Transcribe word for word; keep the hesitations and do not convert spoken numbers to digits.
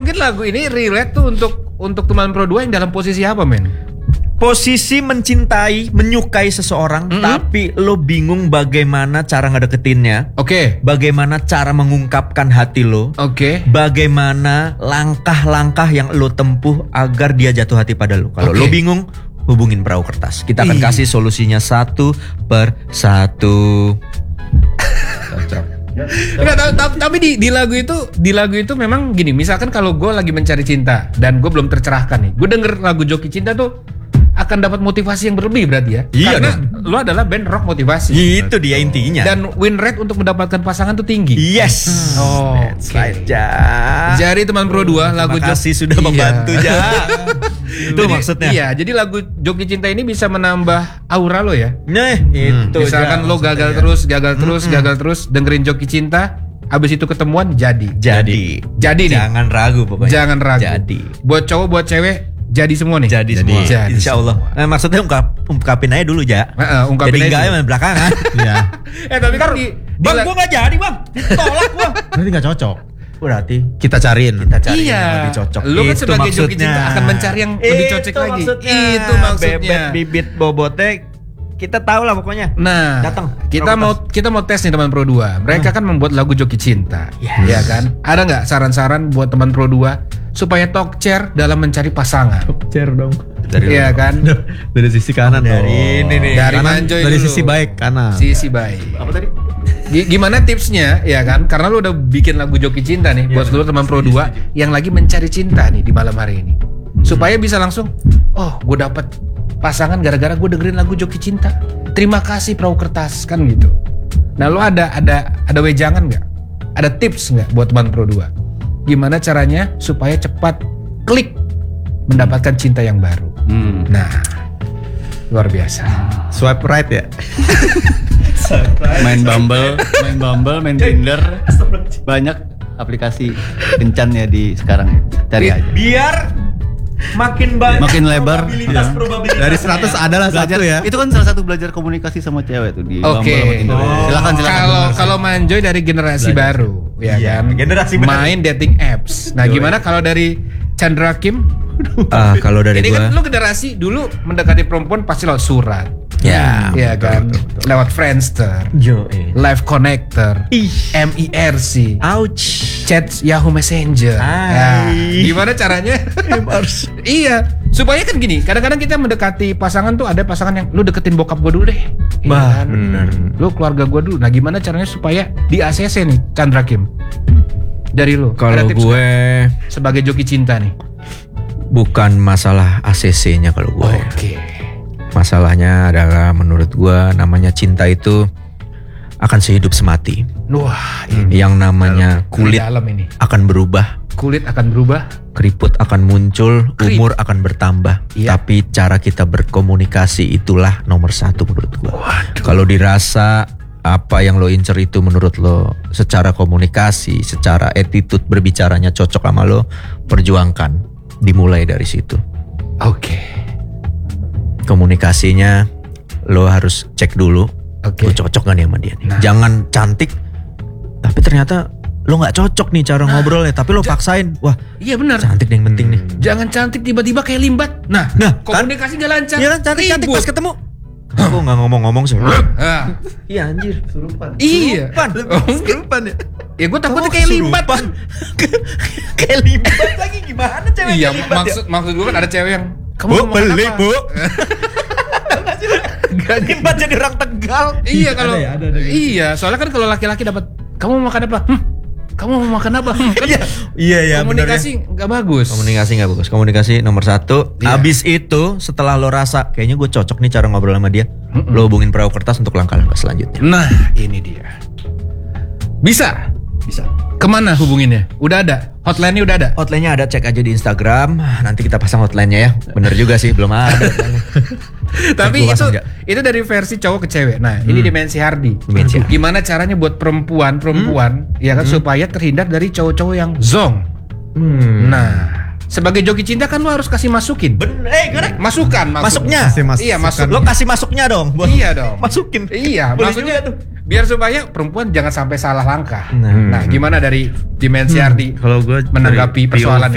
mungkin lagu ini relate tuh untuk untuk teman Pro dua yang dalam posisi apa, men? Posisi mencintai, menyukai seseorang, mm-hmm. tapi lo bingung bagaimana cara ngedeketinnya. Oke. Okay. Bagaimana cara mengungkapkan hati lo. Oke. Okay. Bagaimana langkah-langkah yang lo tempuh agar dia jatuh hati pada lo. Kalau okay. lo bingung, hubungin Perahu Kertas. Kita akan Ih. kasih solusinya satu per satu. Enggak, tapi di, di lagu itu di lagu itu memang gini. Misalkan kalau gue lagi mencari cinta dan gue belum tercerahkan nih, gue denger lagu Joki Cinta tuh akan dapat motivasi yang berlebih berarti ya. Iya, karena dong. lo adalah band rock motivasi. Itu dia intinya. Dan win rate untuk mendapatkan pasangan tuh tinggi. Yes. Oh, that's right, Ja. Jadi teman Pro dua lagu Terima kasih Joki, sudah iya. membantu, Ja. Itu jadi, maksudnya. Iya, jadi lagu Joki Cinta ini bisa menambah aura lo ya. Nah, hmm. itu. Misalkan Ja, lo gagal ya. terus, gagal terus, hmm. gagal terus dengerin Joki Cinta, abis itu ketemuan jadi. Jadi. Jadi nih. Jangan ragu pokoknya. Jangan ragu. Jadi. Buat cowok, buat cewek, jadi semua nih. Jadi, jadi semua. Jadi Insya Allah. Nah, maksudnya ungkap, ungkapin aja dulu, Ja. Uh, ungkapin jadi aja. enggak ya belakangan. Iya. Eh tapi kan di, Bang, di gua enggak jadi, Bang. Tolak gua. Berarti nggak cocok. Berarti Kita cariin. kita cari iya. yang lebih cocok. Lu kan Itu sebagai Joki maksudnya. Cinta akan mencari yang lebih cocok Itu lagi. Maksudnya. Itu maksudnya. Bebet bibit bobotnya kita tahu lah pokoknya. Nah, datang. Kita mau kita mau tes nih teman Pro dua. Mereka hmm. kan membuat lagu Joki Cinta. Yes. Ya kan? Ada nggak saran-saran buat teman Pro dua supaya talk chair dalam mencari pasangan? Share dong. Dari Iya kan? Dari sisi kanan Dari dong. ini nih. Dari Kanan, Manjoy dari dulu. sisi baik kanan. Sisi baik. Apa tadi? G- Gimana tipsnya ya kan? Karena lu udah bikin lagu Joki Cinta nih buat seluruh teman Pro dua yang lagi mencari cinta nih di malam hari ini. Supaya bisa langsung, oh gue dapet pasangan gara-gara gue dengerin lagu Joki Cinta. Terima kasih Perahu Kertas kan gitu. Nah lu ada ada ada wejangan nggak? Ada tips nggak buat teman Pro dua? Gimana caranya supaya cepat klik mendapatkan cinta yang baru? Hmm. Nah luar biasa. Swipe right ya. Main Bumble, main Bumble, main Tinder, banyak aplikasi kencan ya di sekarang ya. Cari aja. Biar makin banyak Makin lebar. probabilitas, Iya. probabilitas. Dari seratus adalah satu Belajar, ya. itu kan salah satu belajar komunikasi sama cewek tuh di Oke. Bumble sama Tinder. Oh. Silakan silakan. Kalau kalau Manjoy dari generasi baru, ya Iya, kan. generasi baru. Main dating apps. Nah, gimana kalau dari Chandra Kim? Ah, kalau dari Ini gua. kan lu generasi dulu mendekati perempuan pasti lewat surat. Ya, Iya kan. Lewat Friendster, Jo, eh. Live Connector, Ih. M I R C, Ouch. chat Yahoo Messenger. Ya, Hai. gimana caranya? Iya, supaya kan gini. Kadang-kadang kita mendekati pasangan tuh ada pasangan yang lu deketin bokap gua dulu deh. Iya Bah, kan? bener. Lu keluarga gua dulu. Nah, gimana caranya supaya di A C C nih, Chandra Kim? Dari lu. Kalau ada tips gue nggak? Sebagai Joki Cinta nih. bukan masalah A C C-nya kalau gue. ya. Oke. Masalahnya adalah menurut gue namanya cinta itu akan sehidup semati. Wah, ini Yang namanya kulit dalam ini. akan berubah, Kulit akan berubah. keriput akan muncul, Keriput. umur akan bertambah. Iya. Tapi cara kita berkomunikasi itulah nomor satu menurut gue. Kalau dirasa apa yang lo incer itu menurut lo secara komunikasi, secara attitude berbicaranya cocok sama lo, perjuangkan. Dimulai dari situ. Oke. Komunikasinya lo harus cek dulu. Oke. Lo cocok gak nih sama dia nih. Nah. Jangan cantik tapi ternyata lo gak cocok nih cara ngobrolnya, tapi lo paksain. Wah, Iya benar. cantik nih yang penting nih. Jangan cantik tiba-tiba kayak limbat. Nah, Nah, komunikasi nggak lancar. Iya kan cantik-cantik Ribut. pas ketemu. Aku gak ngomong-ngomong sih. Ah, Iya anjir. iya. Kesurupan. Oh, Kesurupan ya. Ya gue takutnya Oh, kayak limbat. kesurupan. Kayak limbat lagi gimana cewek Iya, kayak limbat maksud maksud gue kan ada cewek yang kamu Bu, mau makan beli, apa? Bu. Gak gitu. Limbat jadi orang Tegal. Iya kalau Ada ya, ada, ada gitu. iya, soalnya kan kalau laki-laki dapat kamu mau makan apa? Hmm, kamu mau makan apa? Hmm, kan Iya, iya ya. komunikasi nggak bagus. Komunikasi nggak bagus. Komunikasi nomor satu. Iya. Abis itu setelah lo rasa kayaknya gue cocok nih cara ngobrol sama dia, Mm-mm. lo hubungin Perahu Kertas untuk langkah-langkah selanjutnya. Nah, ini dia. Bisa. Bisa. Kemana hubunginnya? Udah ada. Hotline-nya udah ada. Hotline-nya ada, cek aja di Instagram. Nanti kita pasang hotline-nya ya. Bener juga sih, belum ada. Tapi Gua itu pasang, Ja. itu dari versi cowok ke cewek. Nah, ini Dimensi Hardi. Dimensi. Gimana caranya buat perempuan-perempuan ya kan supaya terhindar dari cowok-cowok yang zong. Hmm. Nah, sebagai Joki Cinta kan lo harus kasih masukin. Bener, eh correct. Masukan, maksud- Masuknya. Kasih masukan. Iya, masuk. Lo kasih masuknya dong. buat Iya dong. Masukin. Iya, Boleh maksudnya juga tuh. biar supaya perempuan jangan sampai salah langkah. Nah. Nah, gimana dari Dimensi Hardi Kalau gue menanggapi persoalan